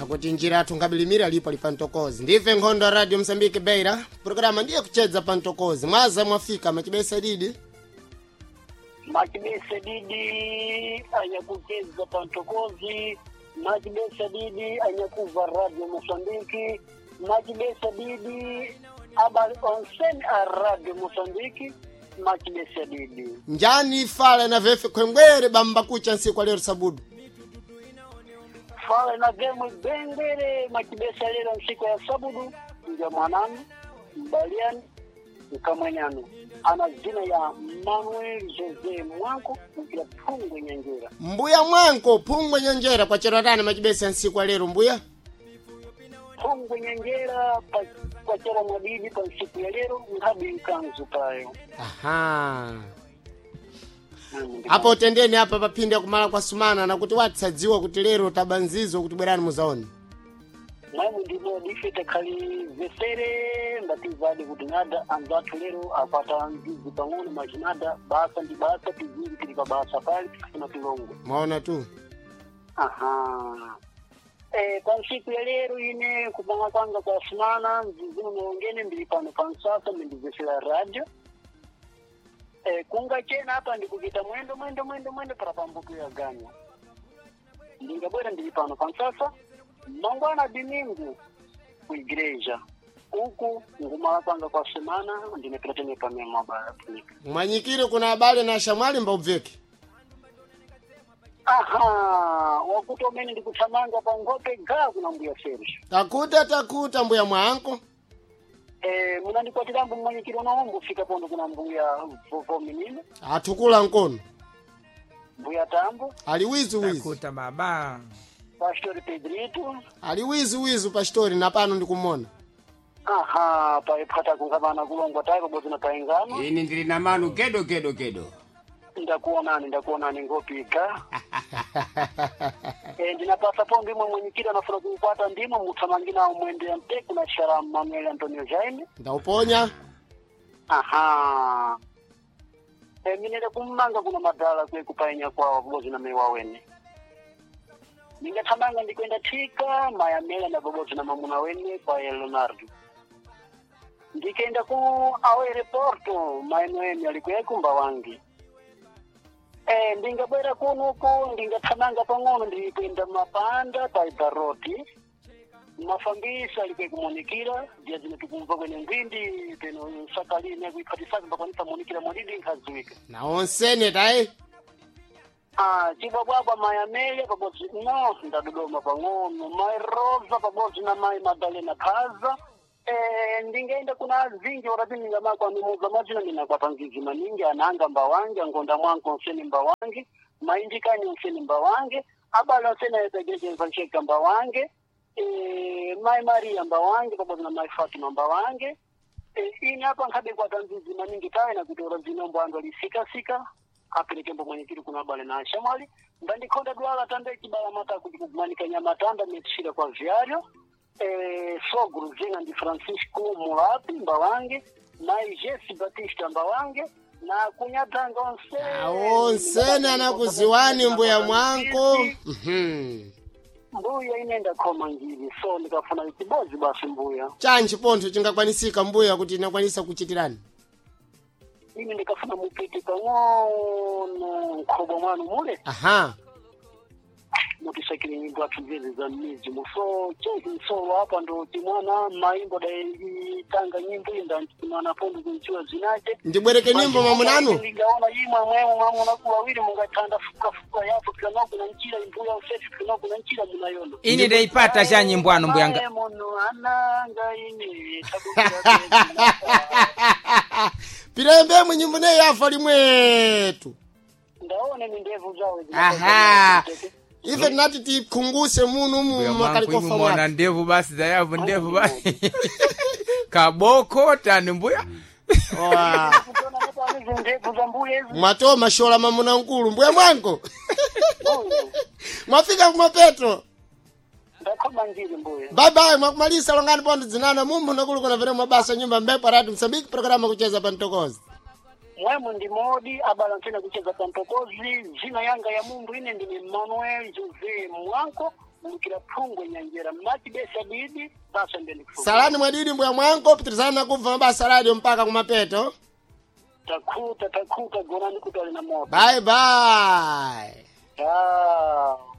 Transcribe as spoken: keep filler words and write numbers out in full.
kuti njira tungabilimira lipo lipantokozi ndife nkhondo ya radio Msambiki Beira programa ndiye kucheza pantokozi mwaza mwafika machibesa didi machibesa didi anyakucheza pantokozi machibesa didi anyakuva radio Msambiki machibesa didi abali onsen a radio Msambiki machibesa didi njani fala na vefe kwengwere bamba kucha nsiku lero sabudu fala na gemu bengere machibesa lero nsiku ya sabudu nja mwananu mbaliani ukamwenyano ana jina ya Manuel Jose Mwanko mkila Pungwe Nyanjera mbuya Mwanko Pungwe Nyanjera kwa cheratani machibesa nsiku lero mbuya Pungwe Nyanjera pa, kwa chera mwadidi pa nsiku ya lero ngabi nkanzu payo. Aha hapo utendeni hapa papindi ya kumala kwa sumana na kuti watsadziwa kuti lero tabanzizo kuti bwerani muzaoni mwamu ndimo difete kali vesere mbatizadi kuti nada anzatu lero apata nzizi pang'ono majinada basa ndi basa tiziri tilika basa pali tikasina tulongo mwaona tu. Aha eh kwa siku ya lero ine kupanga kwanga kwa sumana nzizinu mwongene mbilipano pansasa mbindizesila radio eh kunga chena hapa ndikukita mwendo mwendo mwendo mwendo para pambuku ya ganya ndingabwera ndilipano pansasa mangwana domingo ku igreja huku ngumala kwanga kwa semana ndinepetene pamwe mabara tunika mwanyikire kuna habari na shamwali mbaubveke. Aha wakuto meni ndikutamanga pa ngope ga kuna mbuya Serge takuta takuta mbuya Mwanko eh munandikwatira mbu mwanyikire naombo fika pondo kuna mbuya vovo minino atukula nkono mbuya Tambo aliwizu wizu takuta baba Pastor Pedrito aliwizu wizu pastori na pano ndikumona. aha pa ipata kungabana kulongwa tayo bozi na paingano ini ndili na manu kedo kedo kedo ndakuona ndakuona ngopika eh ndinapasa pombe mwe mwenyikira na fura kupata ndimo mutamangina umwende mteku na shara Manuel Antonio Jaime ndauponya. aha eh minele kumanga kuna madala kwe kupainya kwa bozi na mewa wene ningatamanga ndikwenda tika mayamela na bobozi na mamuna wene kwa Leonardo ndikaenda ku awe reporto maeneo yalikuwa kumba wangi eh ndingabwera kunuko ndingatamanga pang'ono ndikwenda mapanda pa Ibaroti mafambisa alikuwa kumonikira dia zimetukumva kwenye ngwindi peno sakalini kuipatisa mpaka nitamonikira mwindi nkazuika na onsene tai ah chiba baba mayamele pamoja no ndadodoma pang'ono mai Rosa pamoja na mai Madalena Kaza eh ndingeenda kuna zingi orabini ngama kwa mmoja majina ninakwata ngizi maningi ananga mbawange ngonda mwanko nseni mbawange maindikani nseni mbawange abala sena yetegeje vancheka mbawange eh mai Maria mbawange pamoja na mai Fatima mbawange eh ini hapa ngabe kwa tanzizi maningi tawe na kutora zinombo ando lisika sika apeleke mbo mwenyekiti kuna bale na shamwali ndandikonda dwala tande kibala mata kukumanika nyamatanda metishira kwa viario eh sogru zina ndi Francisco Mulapi mbawange na Jesse Batista mbawange na kunyatanga onse onsene anakuziwani mbuya Mwanko mhm mbuya inenda koma ngiri so ndikafuna kibozi basi mbuya chanchi ponto chingakwanisika mbuya kuti inakwanisa kuchitirani mimi ndikafuna mupiti pang'ono khobo mwanu mule aha mutisakire nyimbo atuveze za miji muso chezi so hapa ndo timwana maimbo da tanga nyimbo inda timwana pondo kunchiwa zinaje ndibwereke nyimbo mamunanu ningaona yimwe mwemu mamu na kuwawili mungatanda fuka fuka yapo kana kuna nchira imbuya usefi kana kuna nchira munayona ini ndaipata cha nyimbo anu mbuyanga mono ananga ini pirembe mwenyimbo ne yafa limwetu ndaone ni ndevu zawe aha ife nati tikunguse munu mu makaliko famwa mwana ndevu basi za yavu ndevu basi kaboko tani mbuya wa mwato mashola mamuna nkulu mbuya Mwanko mwafika kuma Petro ndakoma ngiri mbuya bye bye mwakumalisa longani pondo zinana mumbu nakulu kuna vile mabasa nyumba mbepo radio Msambiki programa kucheza pantokozi mwemu ndi modi abalansena kucheza pantokozi jina yanga ya mundu ine ndi Manuel Jose Mwanko mukira phungwe nyanjera mati besa didi basa ndeni kufuga salani mwadidi mbwa mwanko pitirizana kumva mabasa radio mpaka kumapeto. takuta takuta gonani kutali na moto Bye bye. ah